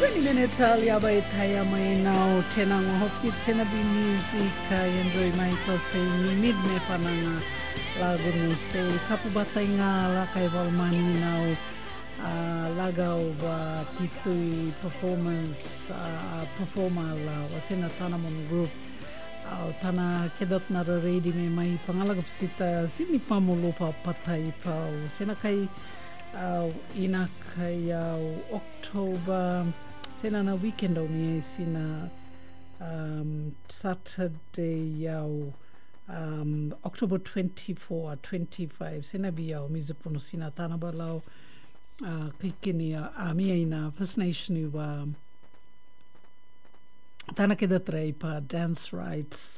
minutes aliaba ithaya mainao tena ngohopit tena bi music enjoy mai kose ni mid me pananga lagu no se kapu batay nga kay valmani now lagaw ba titui performance performer la wasena tanamon group tana kedat na ready me mai pangalagap sita sini pamulupa patay pa sena kay ina kaya October sena na weekend o mi sina Saturday yau October 24 25 sena biao mizupuno sina tana balau klikini mi ina First Nation wa tana kedatrei pa dance rights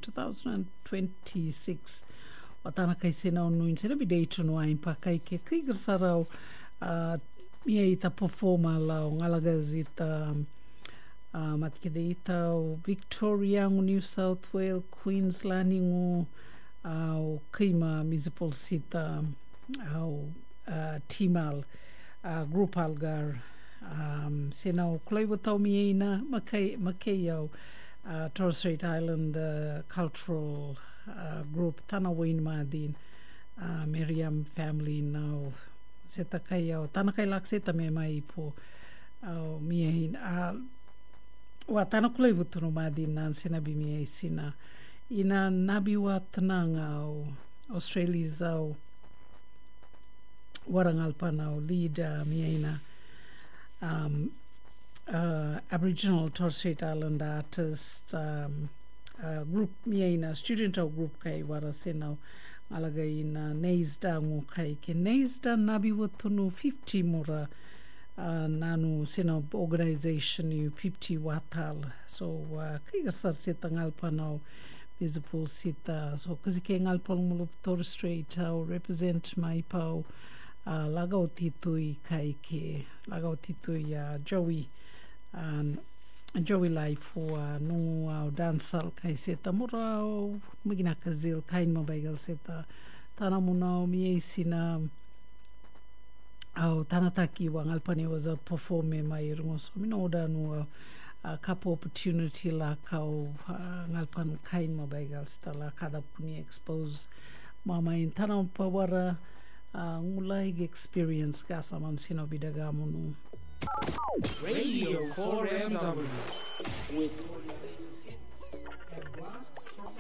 2026 watana kai sena onuin sena bidei tunu ai pa kai ke kigar sarau mia ita performa la ngalaga zita matkede ita Victoria New South Wales Queensland ngu kima mizipol sita timal group algar sena kulai watau mia ina makai au Torres Strait Island cultural group tana wain madin Miriam family now seta kai au tana kai lak seta me mai po mia hin wa tana kulai vutunu madin nan sena bi mia sina ina nabi wa tananga au Australia zau warangal panau leader mia ina Aboriginal Torres Strait Island artist group mia ina student au group kai wara senau alaga ina neisda ngu kai ke neisda nabi watunu 50 mura nanu senau organization yu 50 watal so kai gasar seta ngalpanau bizipul sita so kazike ngalpal mulu Torres Strait au represent mai pau lagau titui kai ke lagau titui Joey life nungu au dansal kai seta murau migina kazil kain mabaigal seta tana munau mie sina au tanataki wa ngalpani was a performe mai rungo so minoda nu a couple opportunity la kau ngalpan kain mabaigal seta la kada puni expose mama in tana pawara ngulai experience gasaman sino bidagamunu Radio 4MW with